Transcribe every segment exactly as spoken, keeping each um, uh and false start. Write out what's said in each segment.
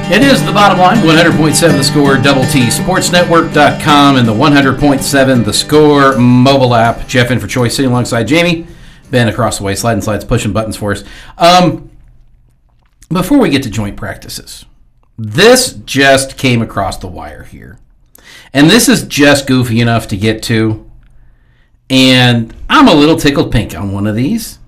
It is The Bottom Line, one hundred point seven The Score, Double T Sports Network dot com, and the one hundred point seven The Score mobile app. Jeff in for Choice, sitting alongside Jamie. Ben across the way, sliding slides, pushing buttons for us. Um, before we get to joint practices, this just came across the wire here. And this is just goofy enough to get to. And I'm a little tickled pink on one of these.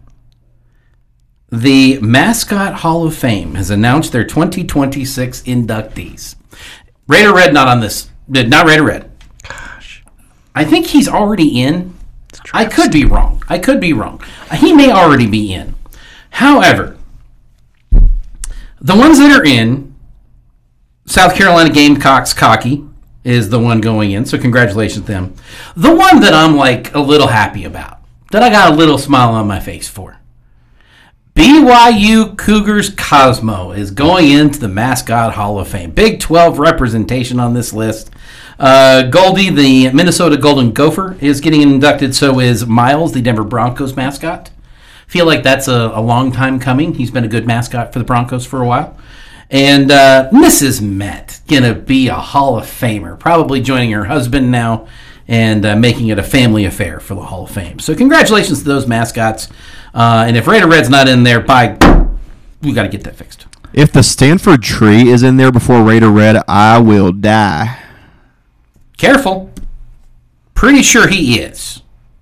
The Mascot Hall of Fame has announced their twenty twenty-six inductees. Raider Red not on this. Not Raider Red. Gosh. I think he's already in. I could be wrong. I could be wrong. He may already be in. However, the ones that are in, South Carolina Gamecocks Cocky is the one going in, so congratulations to them. The one that I'm like a little happy about, that I got a little smile on my face for, B Y U Cougars Cosmo is going into the Mascot Hall of Fame. Big twelve representation on this list. Uh, Goldie, the Minnesota Golden Gopher, is getting inducted. So is Miles, the Denver Broncos mascot. Feel like that's a, a long time coming. He's been a good mascot for the Broncos for a while. And uh, Missus Met, going to be a Hall of Famer, probably joining her husband now and uh, making it a family affair for the Hall of Fame. So congratulations to those mascots. Uh, and if Raider Red's not in there, by we got to get that fixed. If the Stanford tree is in there before Raider Red, I will die. Careful. Pretty sure he is.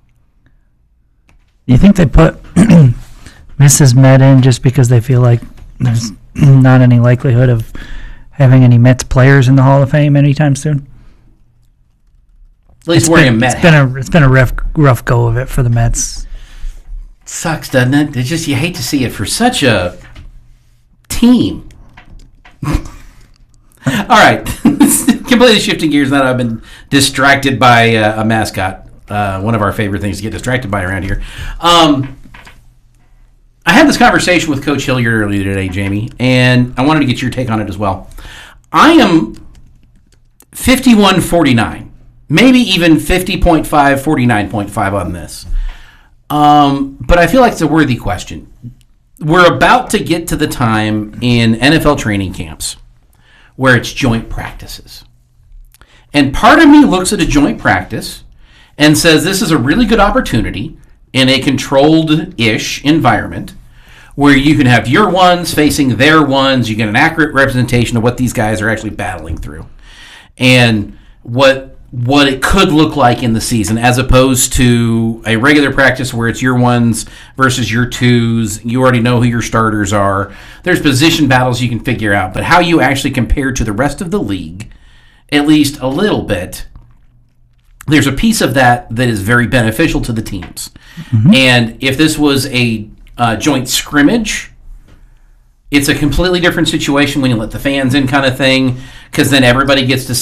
You think they put Missus Met in just because they feel like there's not any likelihood of having any Mets players in the Hall of Fame anytime soon? At least it's wearing been, a Met it's been a it's been a rough rough go of it for the Mets. Sucks, doesn't it? It's just you hate to see it for such a team. All right, completely shifting gears now. I've been distracted by uh, a mascot. Uh, one of our favorite things to get distracted by around here. Um, I had this conversation with Coach Hilliard earlier today, Jamie, and I wanted to get your take on it as well. I am fifty-one forty-nine, maybe even fifty point five, forty-nine point five on this. Um, but I feel like it's a worthy question. We're about to get to the time in N F L training camps where it's joint practices. And part of me looks at a joint practice and says this is a really good opportunity in a controlled-ish environment where you can have your ones facing their ones. You get an accurate representation of what these guys are actually battling through and what what it could look like in the season, as opposed to a regular practice where it's your ones versus your twos. You already know who your starters are. There's position battles you can figure out, but how you actually compare to the rest of the league, at least a little bit, there's a piece of that that is very beneficial to the teams. Mm-hmm. And if this was a uh, joint scrimmage, it's a completely different situation when you let the fans in kind of thing, because then everybody gets to